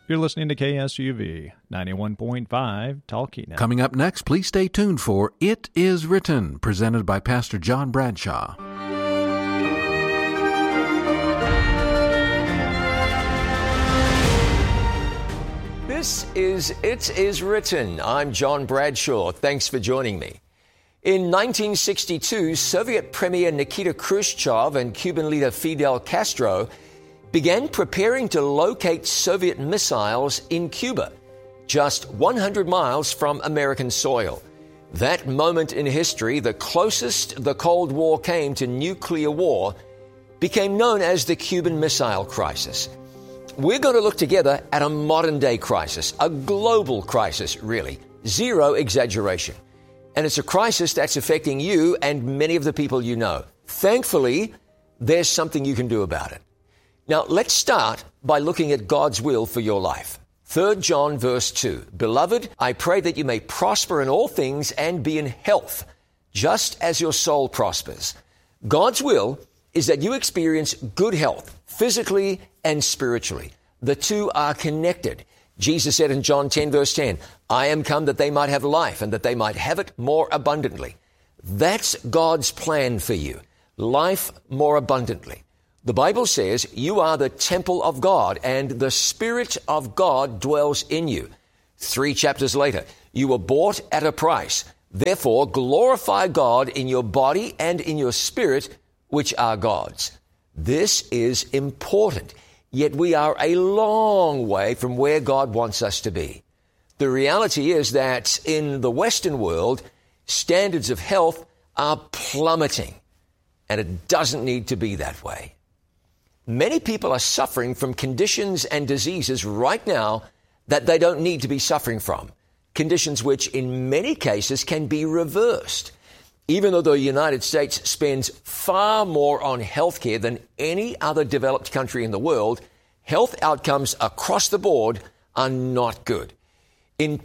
You're listening to KSUV 91.5 Talkeetna. Coming up next, please stay tuned for It Is Written, presented by Pastor John Bradshaw. This is It Is Written. I'm John Bradshaw. Thanks for joining me. In 1962, Soviet Premier Nikita Khrushchev and Cuban leader Fidel Castro began preparing to locate Soviet missiles in Cuba, just 100 miles from American soil. That moment in history, the closest the Cold War came to nuclear war, became known as the Cuban Missile Crisis. We're going to look together at a modern-day crisis, a global crisis, really, zero exaggeration. And it's a crisis that's affecting you and many of the people you know. Thankfully, there's something you can do about it. Now, let's start by looking at God's will for your life. 3 John verse 2, Beloved, I pray that you may prosper in all things and be in health, just as your soul prospers. God's will is that you experience good health, physically and spiritually. The two are connected. Jesus said in John 10 verse 10, I am come that they might have life and that they might have it more abundantly. That's God's plan for you, life more abundantly. The Bible says you are the temple of God and the Spirit of God dwells in you. 3 chapters later, you were bought at a price. Therefore, glorify God in your body and in your spirit, which are God's. This is important, yet we are a long way from where God wants us to be. The reality is that in the Western world, standards of health are plummeting, and it doesn't need to be that way. Many people are suffering from conditions and diseases right now that they don't need to be suffering from, conditions which in many cases can be reversed. Even though the United States spends far more on health care than any other developed country in the world, health outcomes across the board are not good. In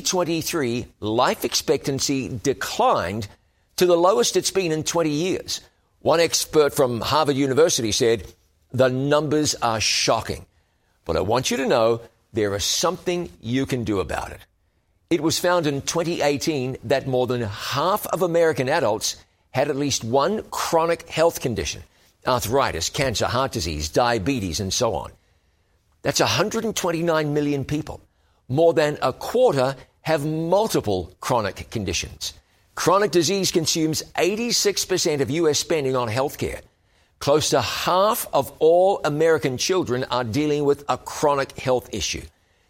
2023, life expectancy declined to the lowest it's been in 20 years. One expert from Harvard University said, the numbers are shocking, but I want you to know there is something you can do about it. It was found in 2018 that more than half of American adults had at least one chronic health condition, arthritis, cancer, heart disease, diabetes, and so on. That's 129 million people. More than a quarter have multiple chronic conditions. Chronic disease consumes 86% of U.S. spending on health care. Close to half of all American children are dealing with a chronic health issue.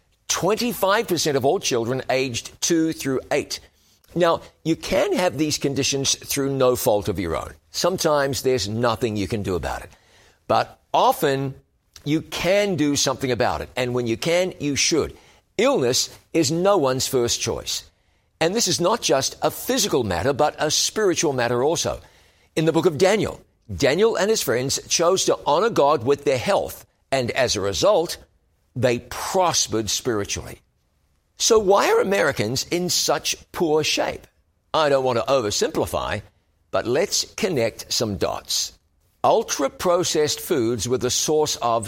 25% of all children aged 2 through 8. Now, you can have these conditions through no fault of your own. Sometimes there's nothing you can do about it. But often you can do something about it. And when you can, you should. Illness is no one's first choice. And this is not just a physical matter, but a spiritual matter also. In the book of Daniel, Daniel and his friends chose to honor God with their health, and as a result, they prospered spiritually. So why are Americans in such poor shape? I don't want to oversimplify, but let's connect some dots. Ultra-processed foods were the source of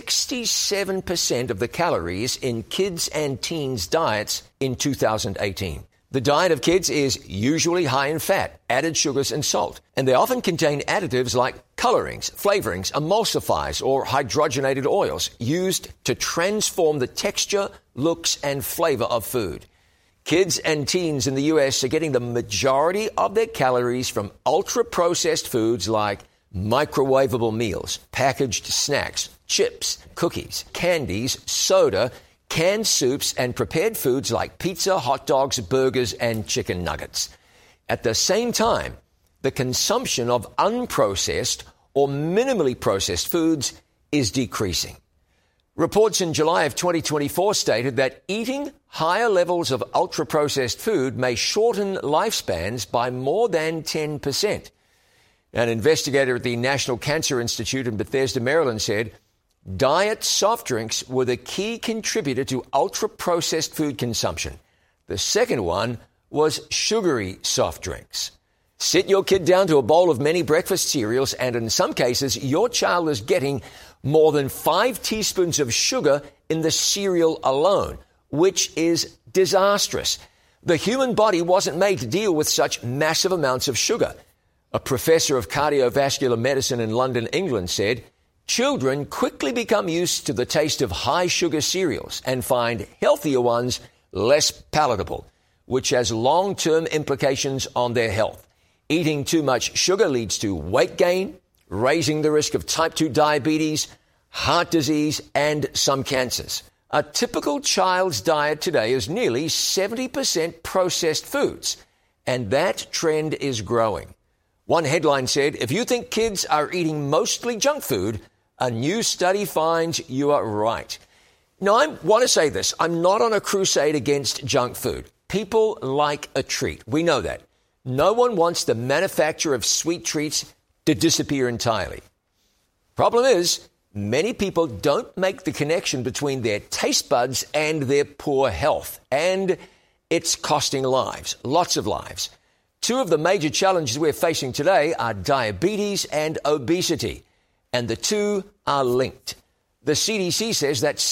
67% of the calories in kids' and teens' diets in 2018. The diet of kids is usually high in fat, added sugars, and salt, and they often contain additives like colorings, flavorings, emulsifiers, or hydrogenated oils used to transform the texture, looks, and flavor of food. Kids and teens in the U.S. are getting the majority of their calories from ultra-processed foods like microwavable meals, packaged snacks, chips, cookies, candies, soda, canned soups, and prepared foods like pizza, hot dogs, burgers, and chicken nuggets. At the same time, the consumption of unprocessed or minimally processed foods is decreasing. Reports in July of 2024 stated that eating higher levels of ultra-processed food may shorten lifespans by more than 10%. An investigator at the National Cancer Institute in Bethesda, Maryland said, diet soft drinks were the key contributor to ultra-processed food consumption. The second one was sugary soft drinks. Sit your kid down to a bowl of many breakfast cereals, and in some cases, your child is getting more than 5 teaspoons of sugar in the cereal alone, which is disastrous. The human body wasn't made to deal with such massive amounts of sugar. A professor of cardiovascular medicine in London, England, said, children quickly become used to the taste of high-sugar cereals and find healthier ones less palatable, which has long-term implications on their health. Eating too much sugar leads to weight gain, raising the risk of type 2 diabetes, heart disease, and some cancers. A typical child's diet today is nearly 70% processed foods, and that trend is growing. One headline said, if you think kids are eating mostly junk food, a new study finds you are right. Now, I want to say this. I'm not on a crusade against junk food. People like a treat. We know that. No one wants the manufacture of sweet treats to disappear entirely. Problem is, many people don't make the connection between their taste buds and their poor health. And it's costing lives, lots of lives. Two of the major challenges we're facing today are diabetes and obesity. And the two are linked. The CDC says that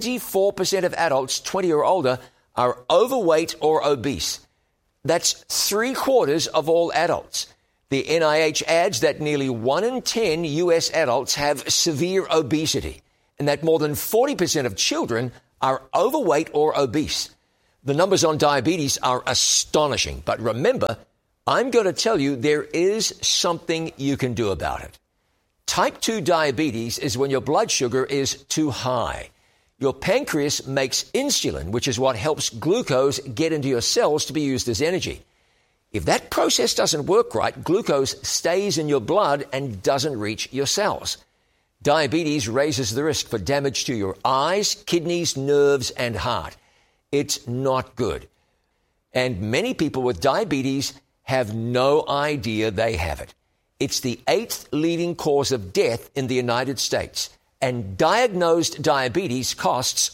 74% of adults 20 or older are overweight or obese. That's 3/4 of all adults. The NIH adds that nearly 1 in 10 U.S. adults have severe obesity, and that more than 40% of children are overweight or obese. The numbers on diabetes are astonishing, but remember, I'm going to tell you there is something you can do about it. Type 2 diabetes is when your blood sugar is too high. Your pancreas makes insulin, which is what helps glucose get into your cells to be used as energy. If that process doesn't work right, glucose stays in your blood and doesn't reach your cells. Diabetes raises the risk for damage to your eyes, kidneys, nerves, and heart. It's not good. And many people with diabetes have no idea they have it. It's the 8th leading cause of death in the United States. And diagnosed diabetes costs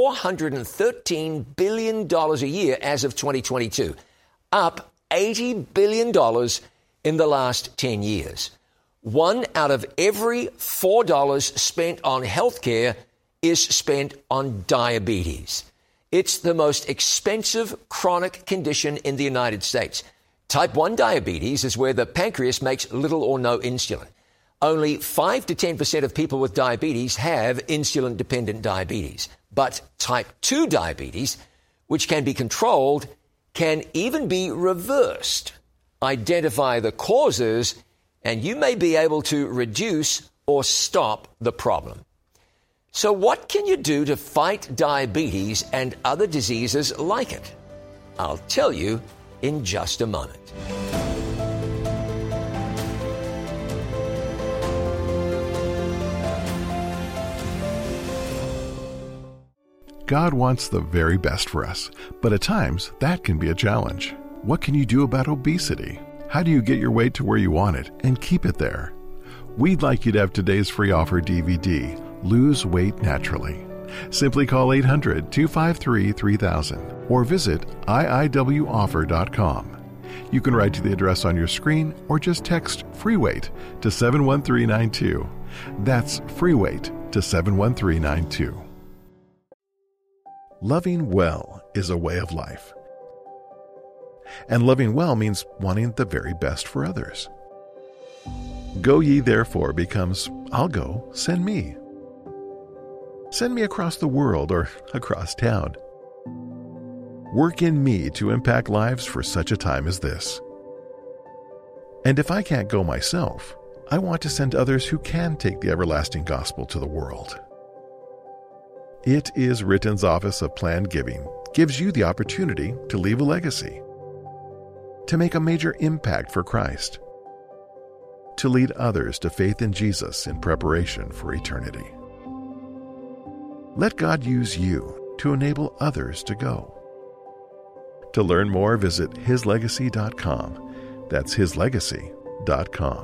$413 billion a year as of 2022, up $80 billion in the last 10 years. 1 out of every $4 spent on healthcare is spent on diabetes. It's the most expensive chronic condition in the United States. Type 1 diabetes is where the pancreas makes little or no insulin. Only 5 to 10% of people with diabetes have insulin-dependent diabetes. But type 2 diabetes, which can be controlled, can even be reversed. Identify the causes, and you may be able to reduce or stop the problem. So what can you do to fight diabetes and other diseases like it? I'll tell you in just a moment. God wants the very best for us, but at times that can be a challenge. What can you do about obesity? How do you get your weight to where you want it and keep it there? We'd like you to have today's free offer DVD, Lose Weight Naturally. Simply call 800-253-3000 or visit iiwoffer.com. You can write to the address on your screen or just text FREEWEIGHT to 71392. That's FREEWEIGHT to 71392. Loving well is a way of life. And loving well means wanting the very best for others. Go ye therefore becomes, I'll go, send me. Send me across the world or across town. Work in me to impact lives for such a time as this. And if I can't go myself, I want to send others who can take the everlasting gospel to the world. It Is Written's Office of Planned Giving gives you the opportunity to leave a legacy, to make a major impact for Christ, to lead others to faith in Jesus in preparation for eternity. Let God use you to enable others to go. To learn more, visit hislegacy.com. That's hislegacy.com.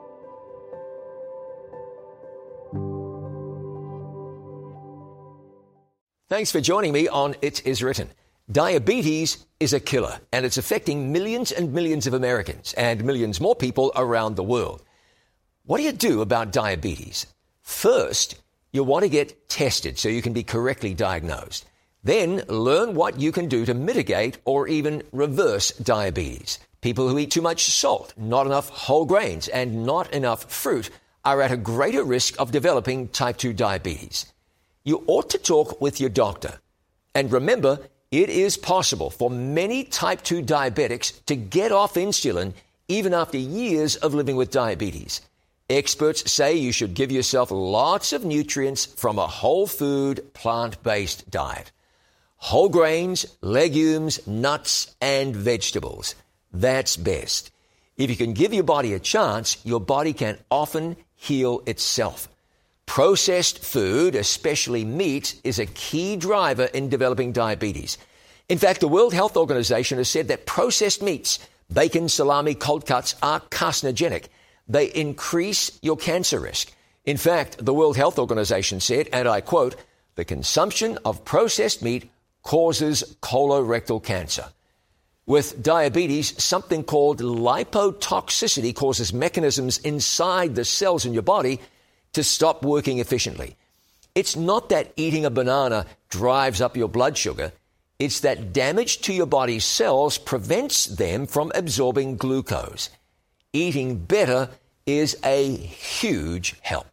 Thanks for joining me on It Is Written. Diabetes is a killer, and it's affecting millions and millions of Americans and millions more people around the world. What do you do about diabetes? First, you'll want to get tested so you can be correctly diagnosed. Then learn what you can do to mitigate or even reverse diabetes. People who eat too much salt, not enough whole grains, and not enough fruit are at a greater risk of developing type 2 diabetes. You ought to talk with your doctor. And remember, it is possible for many type 2 diabetics to get off insulin even after years of living with diabetes. Experts say you should give yourself lots of nutrients from a whole food, plant-based diet. Whole grains, legumes, nuts, and vegetables. That's best. If you can give your body a chance, your body can often heal itself. Processed food, especially meat, is a key driver in developing diabetes. In fact, the World Health Organization has said that processed meats, bacon, salami, cold cuts, are carcinogenic. They increase your cancer risk. In fact, the World Health Organization said, and I quote, "The consumption of processed meat causes colorectal cancer." With diabetes, something called lipotoxicity causes mechanisms inside the cells in your body to stop working efficiently. It's not that eating a banana drives up your blood sugar. It's that damage to your body's cells prevents them from absorbing glucose. Eating better is a huge help.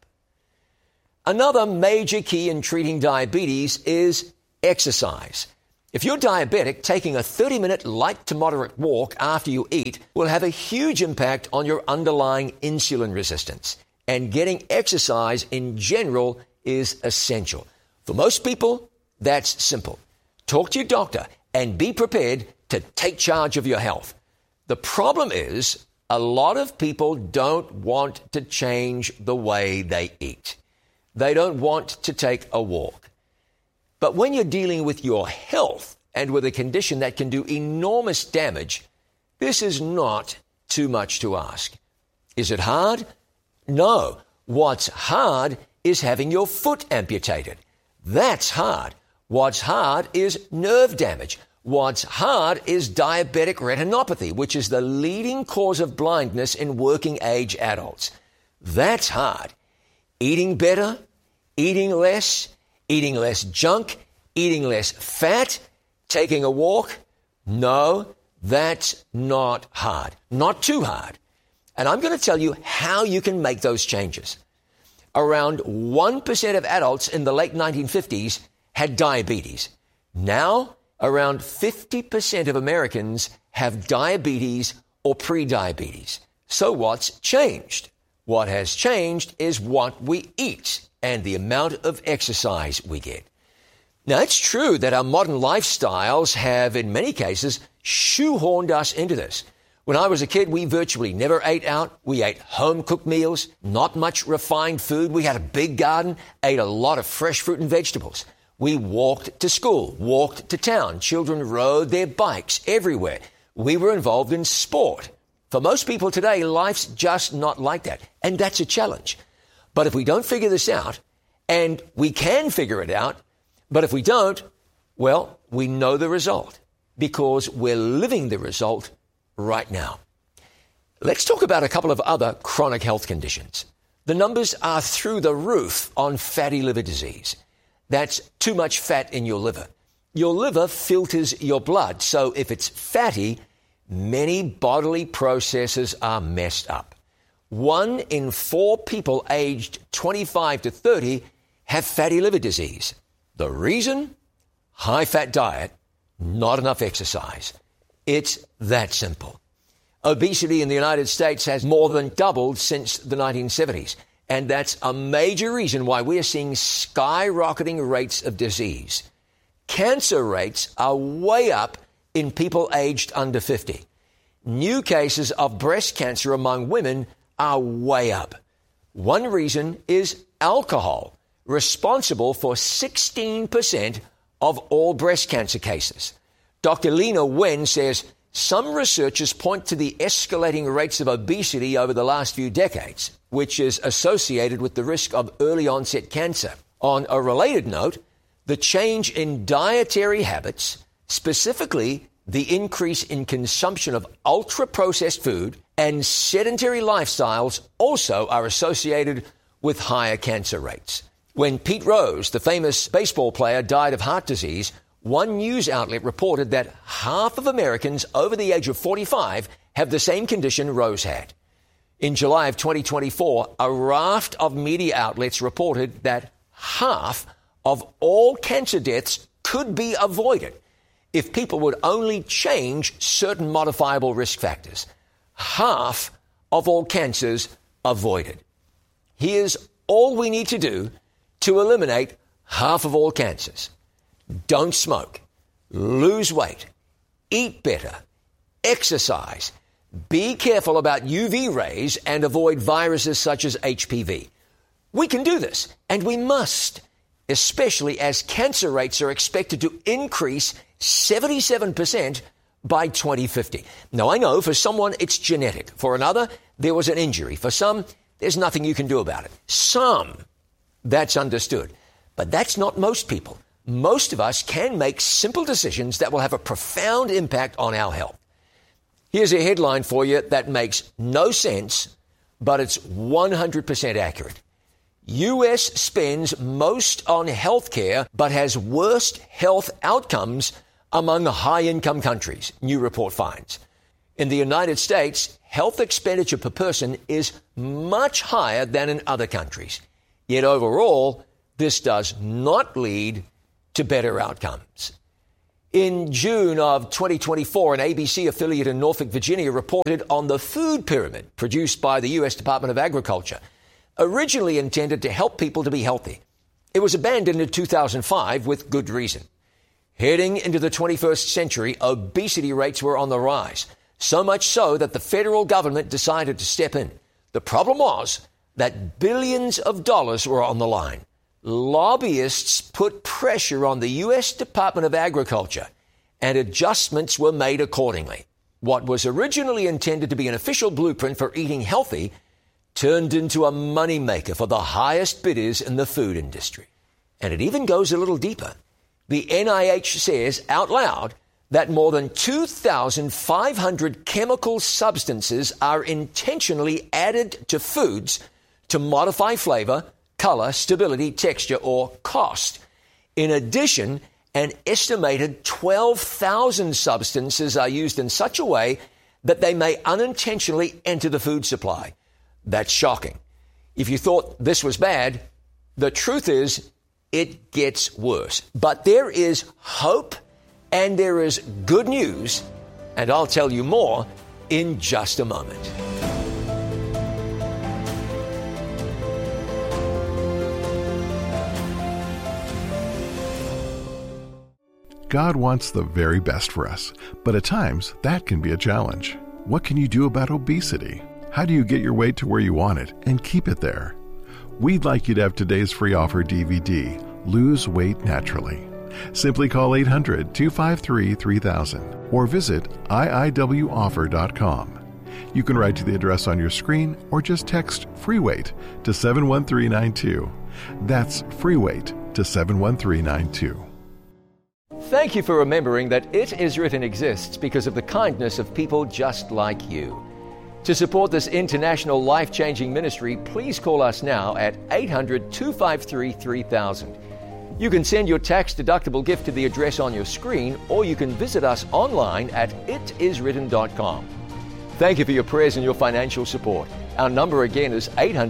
Another major key in treating diabetes is exercise. If you're diabetic, taking a 30-minute light to moderate walk after you eat will have a huge impact on your underlying insulin resistance. And getting exercise in general is essential. For most people, that's simple. Talk to your doctor and be prepared to take charge of your health. The problem is, a lot of people don't want to change the way they eat. They don't want to take a walk. But when you're dealing with your health and with a condition that can do enormous damage, this is not too much to ask. Is it hard? No. What's hard is having your foot amputated. That's hard. What's hard is nerve damage. What's hard is diabetic retinopathy, which is the leading cause of blindness in working-age adults. That's hard. Eating better, eating less junk, eating less fat, taking a walk. No, that's not hard. Not too hard. And I'm going to tell you how you can make those changes. Around 1% of adults in the late 1950s had diabetes. Now, around 50% of Americans have diabetes or prediabetes. So what's changed? What has changed is what we eat and the amount of exercise we get. Now, it's true that our modern lifestyles have, in many cases, shoehorned us into this. When I was a kid, we virtually never ate out. We ate home-cooked meals, not much refined food. We had a big garden, ate a lot of fresh fruit and vegetables. We walked to school, walked to town. Children rode their bikes everywhere. We were involved in sport. For most people today, life's just not like that. And that's a challenge. But if we don't figure this out, and we can figure it out, but if we don't, well, we know the result because we're living the result right now. Let's talk about a couple of other chronic health conditions. The numbers are through the roof on fatty liver disease. That's too much fat in your liver. Your liver filters your blood, so if it's fatty, many bodily processes are messed up. 1 in 4 people aged 25 to 30 have fatty liver disease. The reason? High-fat diet, not enough exercise. It's that simple. Obesity in the United States has more than doubled since the 1970s, and that's a major reason why we are seeing skyrocketing rates of disease. Cancer rates are way up in people aged under 50. New cases of breast cancer among women are way up. One reason is alcohol, responsible for 16% of all breast cancer cases. Dr. Lena Wen says some researchers point to the escalating rates of obesity over the last few decades, which is associated with the risk of early onset cancer. On a related note, the change in dietary habits, specifically the increase in consumption of ultra-processed food and sedentary lifestyles, also are associated with higher cancer rates. When Pete Rose, the famous baseball player, died of heart disease, one news outlet reported that half of Americans over the age of 45 have the same condition Rose had. In July of 2024, a raft of media outlets reported that half of all cancer deaths could be avoided if people would only change certain modifiable risk factors. Half of all cancers avoided. Here's all we need to do to eliminate half of all cancers. Don't smoke, lose weight, eat better, exercise, be careful about UV rays, and avoid viruses such as HPV. We can do this, and we must, especially as cancer rates are expected to increase 77% by 2050. Now, I know for someone it's genetic. For another, there was an injury. For some, there's nothing you can do about it. Some, that's understood. But that's not most people. Most of us can make simple decisions that will have a profound impact on our health. Here's a headline for you that makes no sense, but it's 100% accurate. U.S. spends most on health care, but has worst health outcomes among high-income countries, new report finds. In the United States, health expenditure per person is much higher than in other countries. Yet overall, this does not lead to better outcomes. In June of 2024, an ABC affiliate in Norfolk, Virginia, reported on the food pyramid produced by the U.S. Department of Agriculture, originally intended to help people to be healthy. It was abandoned in 2005 with good reason. Heading into the 21st century, obesity rates were on the rise, so much so that the federal government decided to step in. The problem was that billions of dollars were on the line. Lobbyists put pressure on the U.S. Department of Agriculture, and adjustments were made accordingly. What was originally intended to be an official blueprint for eating healthy turned into a moneymaker for the highest bidders in the food industry. And it even goes a little deeper. The NIH says out loud that more than 2,500 chemical substances are intentionally added to foods to modify flavor, color, stability, texture, or cost. In addition, an estimated 12,000 substances are used in such a way that they may unintentionally enter the food supply. That's shocking. If you thought this was bad, the truth is it gets worse. But there is hope and there is good news, and I'll tell you more in just a moment. God wants the very best for us, but at times that can be a challenge. What can you do about obesity? How do you get your weight to where you want it and keep it there? We'd like you to have today's free offer DVD, Lose Weight Naturally. Simply call 800-253-3000 or visit iiwoffer.com. You can write to the address on your screen or just text FREEWEIGHT to 71392. That's FREEWEIGHT to 71392. Thank you for remembering that It Is Written exists because of the kindness of people just like you. To support this international life-changing ministry, please call us now at 800-253-3000. You can send your tax-deductible gift to the address on your screen, or you can visit us online at itiswritten.com. Thank you for your prayers and your financial support. Our number again is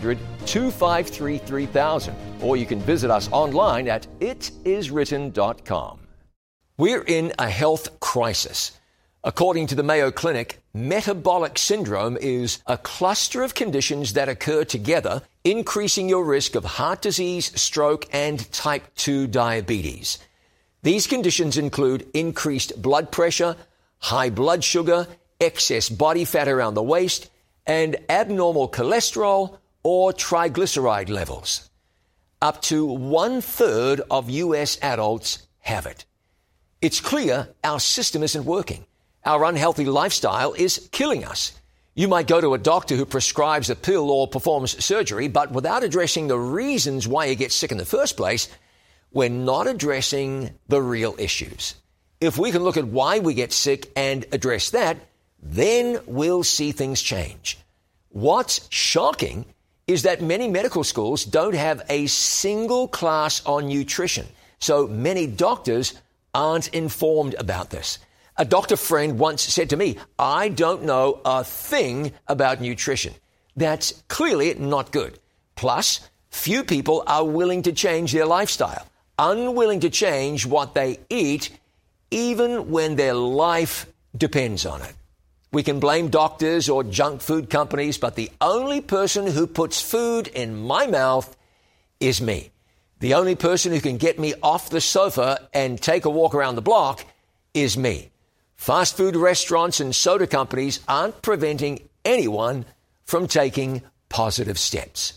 800-253-3000, or you can visit us online at itiswritten.com. We're in a health crisis. According to the Mayo Clinic, metabolic syndrome is a cluster of conditions that occur together, increasing your risk of heart disease, stroke, and type 2 diabetes. These conditions include increased blood pressure, high blood sugar, excess body fat around the waist, and abnormal cholesterol or triglyceride levels. Up to 1/3 of U.S. adults have it. It's clear our system isn't working. Our unhealthy lifestyle is killing us. You might go to a doctor who prescribes a pill or performs surgery, but without addressing the reasons why you get sick in the first place, we're not addressing the real issues. If we can look at why we get sick and address that, then we'll see things change. What's shocking is that many medical schools don't have a single class on nutrition. So many doctors aren't informed about this. A doctor friend once said to me, I don't know a thing about nutrition. That's clearly not good. Plus, few people are willing to change their lifestyle, unwilling to change what they eat, even when their life depends on it. We can blame doctors or junk food companies, but the only person who puts food in my mouth is me. The only person who can get me off the sofa and take a walk around the block is me. Fast food restaurants and soda companies aren't preventing anyone from taking positive steps.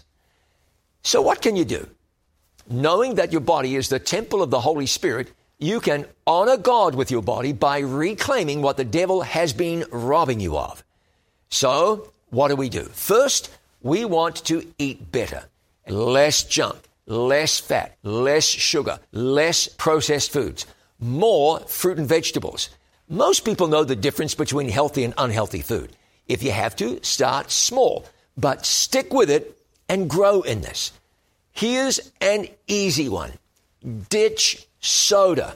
So what can you do? Knowing that your body is the temple of the Holy Spirit, you can honor God with your body by reclaiming what the devil has been robbing you of. So what do? First, we want to eat better. Less junk, less fat, less sugar, less processed foods, more fruit and vegetables. Most people know the difference between healthy and unhealthy food. If you have to, start small, but stick with it and grow in this. Here's an easy one. Ditch soda.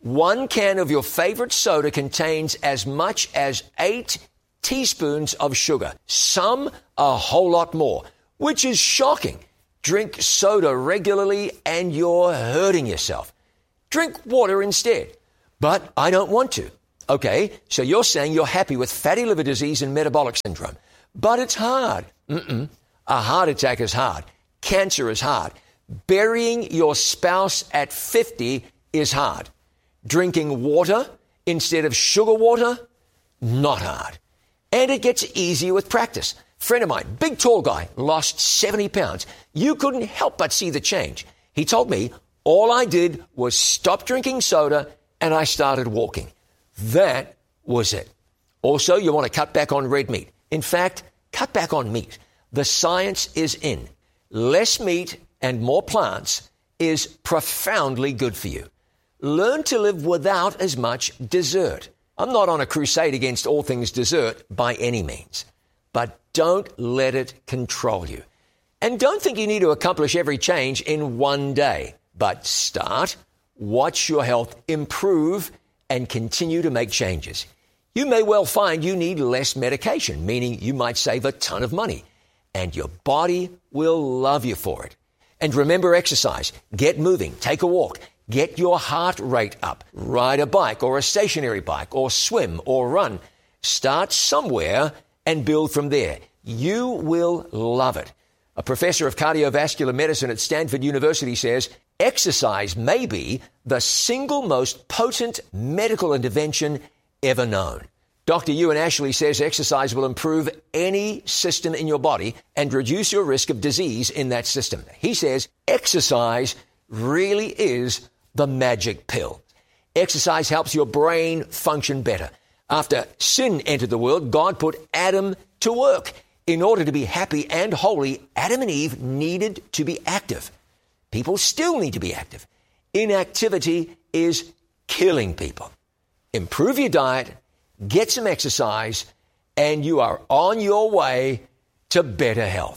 1 can of your favorite soda contains as much as 8 teaspoons of sugar, some a whole lot more, which is shocking. Drink soda regularly and you're hurting yourself. Drink water instead. But I don't want to. Okay, so you're saying you're happy with fatty liver disease and metabolic syndrome. But it's hard. A heart attack is hard. Cancer is hard. Burying your spouse at 50 is hard. Drinking water instead of sugar water, not hard. And it gets easier with practice. Friend of mine, big tall guy, lost 70 pounds. You couldn't help but see the change. He told me, all I did was stop drinking soda and I started walking. That was it. Also, you want to cut back on red meat. In fact, cut back on meat. The science is in. Less meat and more plants is profoundly good for you. Learn to live without as much dessert. I'm not on a crusade against all things dessert by any means, but don't let it control you. And don't think you need to accomplish every change in one day, but start, watch your health improve, and continue to make changes. You may well find you need less medication, meaning you might save a ton of money, and your body will love you for it. And remember exercise. Get moving, take a walk, get your heart rate up, ride a bike or a stationary bike or swim or run. Start somewhere and build from there. You will love it. A professor of cardiovascular medicine at Stanford University says, exercise may be the single most potent medical intervention ever known. Dr. Ewan Ashley says exercise will improve any system in your body and reduce your risk of disease in that system. He says exercise really is the magic pill. Exercise helps your brain function better. After sin entered the world, God put Adam to work. In order to be happy and holy, Adam and Eve needed to be active. People still need to be active. Inactivity is killing people. Improve your diet, get some exercise, and you are on your way to better health.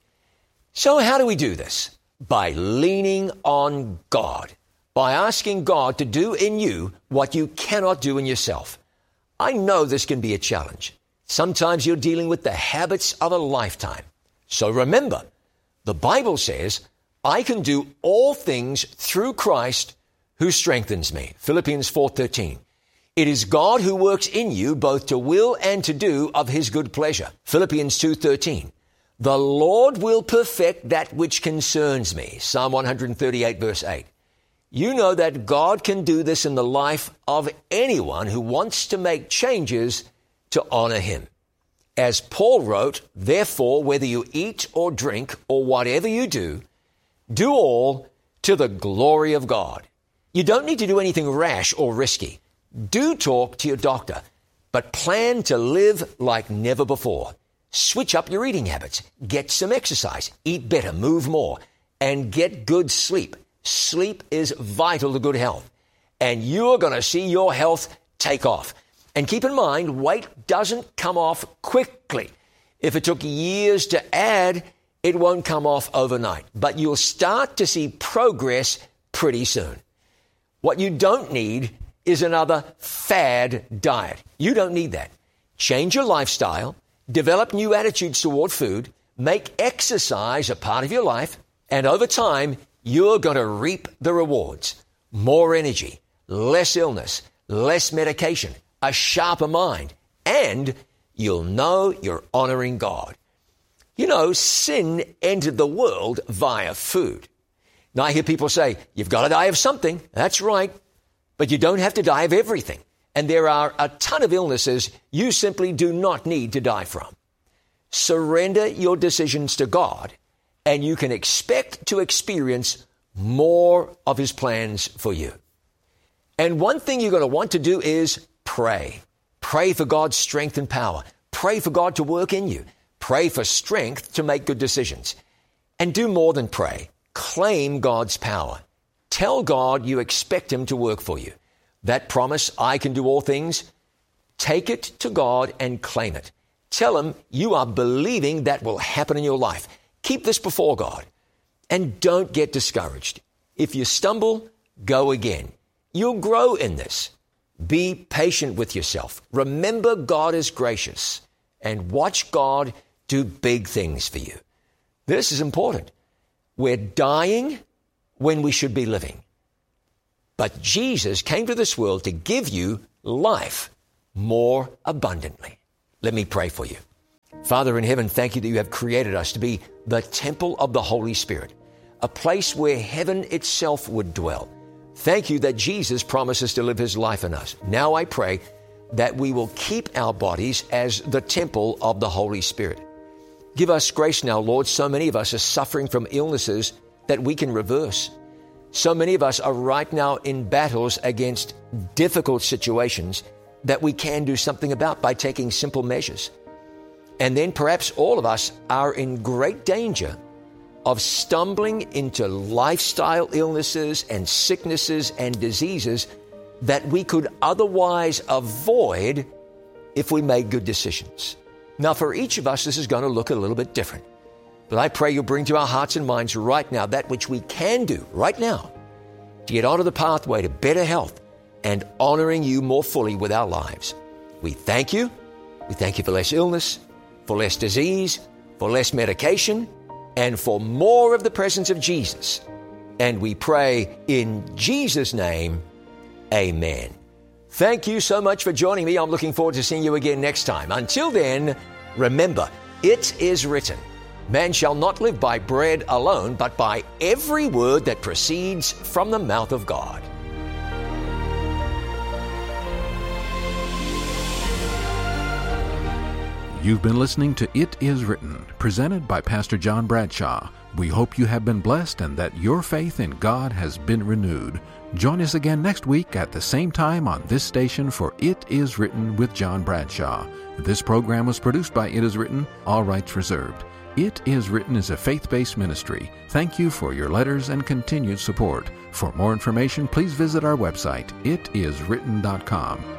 So how do we do this? By leaning on God, by asking God to do in you what you cannot do in yourself. I know this can be a challenge. Sometimes you're dealing with the habits of a lifetime. So remember, the Bible says, I can do all things through Christ who strengthens me. Philippians 4:13. It is God who works in you both to will and to do of his good pleasure. Philippians 2:13. The Lord will perfect that which concerns me. Psalm 138 verse 8. You know that God can do this in the life of anyone who wants to make changes to honor him. As Paul wrote, therefore, whether you eat or drink or whatever you do all to the glory of God. You don't need to do anything rash or risky. Do talk to your doctor, but plan to live like never before. Switch up your eating habits. Get some exercise. Eat better. Move more. And get good sleep. Sleep is vital to good health. And you're going to see your health take off. And keep in mind, weight doesn't come off quickly. If it took years to add, It won't come off overnight, but you'll start to see progress pretty soon. What you don't need is another fad diet. You don't need that. Change your lifestyle, develop new attitudes toward food, make exercise a part of your life, and over time, you're going to reap the rewards. More energy, less illness, less medication, a sharper mind, and you'll know you're honoring God. You know, sin entered the world via food. Now I hear people say, you've got to die of something. That's right. But you don't have to die of everything. And there are a ton of illnesses you simply do not need to die from. Surrender your decisions to God, and you can expect to experience more of His plans for you. And one thing you're going to want to do is pray. Pray for God's strength and power. Pray for God to work in you. Pray for strength to make good decisions. And do more than pray. Claim God's power. Tell God you expect Him to work for you. That promise, I can do all things, take it to God and claim it. Tell Him you are believing that will happen in your life. Keep this before God. And don't get discouraged. If you stumble, go again. You'll grow in this. Be patient with yourself. Remember God is gracious. And watch God do big things for you. This is important. We're dying when we should be living. But Jesus came to this world to give you life more abundantly. Let me pray for you. Father in heaven, thank you that you have created us to be the temple of the Holy Spirit, a place where heaven itself would dwell. Thank you that Jesus promises to live His life in us. Now I pray that we will keep our bodies as the temple of the Holy Spirit. Give us grace now, Lord. So many of us are suffering from illnesses that we can reverse. So many of us are right now in battles against difficult situations that we can do something about by taking simple measures. And then perhaps all of us are in great danger of stumbling into lifestyle illnesses and sicknesses and diseases that we could otherwise avoid if we made good decisions. Now, for each of us, this is going to look a little bit different. But I pray you'll bring to our hearts and minds right now that which we can do right now to get onto the pathway to better health and honoring you more fully with our lives. We thank you. We thank you for less illness, for less disease, for less medication, and for more of the presence of Jesus. And we pray in Jesus' name, amen. Thank you so much for joining me. I'm looking forward to seeing you again next time. Until then, remember, it is written, man shall not live by bread alone, but by every word that proceeds from the mouth of God. You've been listening to It Is Written, presented by Pastor John Bradshaw. We hope you have been blessed and that your faith in God has been renewed. Join us again next week at the same time on this station for It Is Written with John Bradshaw. This program was produced by It Is Written, all rights reserved. It Is Written is a faith-based ministry. Thank you for your letters and continued support. For more information, please visit our website, itiswritten.com.